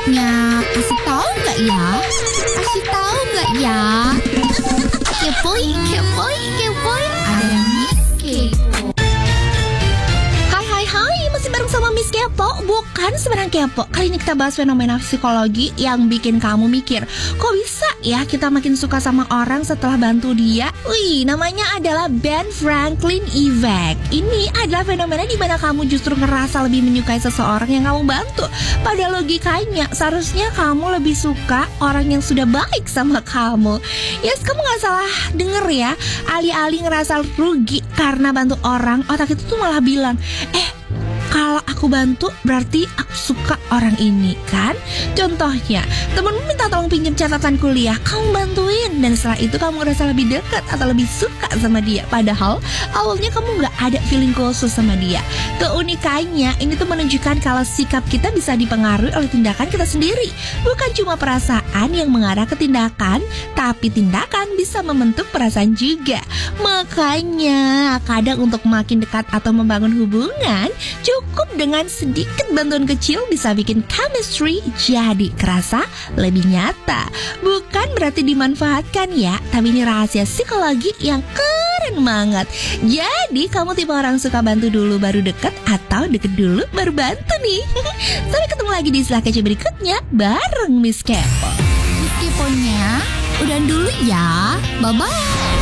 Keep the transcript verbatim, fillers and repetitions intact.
berikutnya. Kasih tahu nggak ya? Kasih tahu nggak ya? Kepoin, kepoin, kepoin. Ada yang kepo. Hai hai hai, masih bareng sama Miss Kepo. Bukan sembarang kepo. Kali ini kita bahas fenomena psikologi yang bikin kamu mikir, kok bisa ya kita makin suka sama orang setelah bantu dia? Wih, namanya adalah Ben Franklin Effect. Ini adalah fenomena di mana kamu justru ngerasa lebih menyukai seseorang yang kamu bantu. Pada logikanya, seharusnya kamu lebih suka orang yang sudah baik sama kamu. Yes, kamu gak salah denger ya. Alih-alih ngerasa rugi karena bantu orang, otak itu tuh malah bilang, eh, kalau aku bantu berarti aku suka orang ini kan. Contohnya, temenmu minta tolong pinjam catatan kuliah, kamu bantuin, dan setelah itu kamu ngerasa lebih dekat atau lebih suka sama dia. Padahal awalnya kamu gak ada feeling khusus sama dia. Keunikannya ini tuh menunjukkan kalau sikap kita bisa dipengaruhi oleh tindakan kita sendiri. Bukan cuma perasaan yang mengarah ke tindakan, tapi tindakan bisa membentuk perasaan juga. Makanya kadang untuk makin dekat atau membangun hubungan, cukup dengan sedikit bantuan kecil bisa bikin chemistry jadi kerasa lebih nyata. Bukan berarti dimanfaatkan ya, tapi ini rahasia psikologi yang keren banget. Jadi kamu tipe orang suka bantu dulu baru deket, atau deket dulu baru bantu nih? Sampai ketemu lagi di Istilah Kece berikutnya bareng Miss Kepo. Miss Keponya udah dulu ya. Bye-bye.